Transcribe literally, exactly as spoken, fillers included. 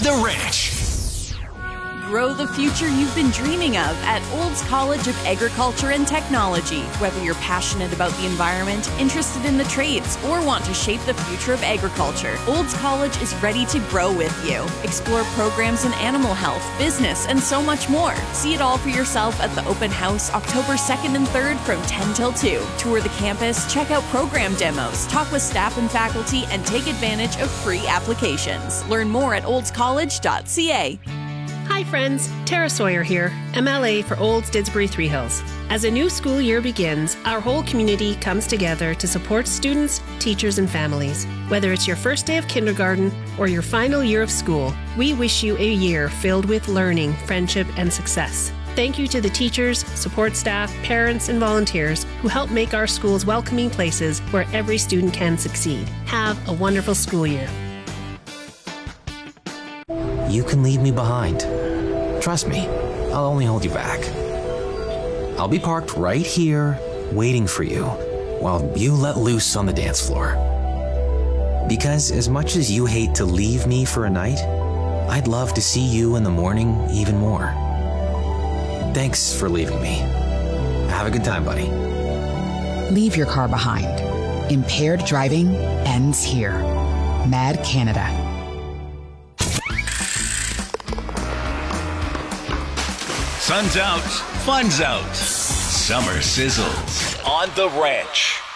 the Ranch. Grow the future you've been dreaming of at Olds College of Agriculture and Technology. Whether you're passionate about the environment, interested in the trades, or want to shape the future of agriculture, Olds College is ready to grow with you. Explore programs in animal health, business, and so much more. See it all for yourself at the open house October second and third from ten till two. Tour the campus, check out program demos, talk with staff and faculty, and take advantage of free applications. Learn more at olds college dot c a. Hi friends, Tara Sawyer here, M L A for Olds Didsbury Three Hills. As a new school year begins, our whole community comes together to support students, teachers and families. Whether it's your first day of kindergarten or your final year of school, we wish you a year filled with learning, friendship and success. Thank you to the teachers, support staff, parents and volunteers who help make our schools welcoming places where every student can succeed. Have a wonderful school year. You can leave me behind. Trust me, I'll only hold you back. I'll be parked right here, waiting for you, while you let loose on the dance floor. Because as much as you hate to leave me for a night, I'd love to see you in the morning even more. Thanks for leaving me. Have a good time, buddy. Leave your car behind. Impaired driving ends here. Mad Canada. Sun's out, fun's out. Summer sizzles on the ranch.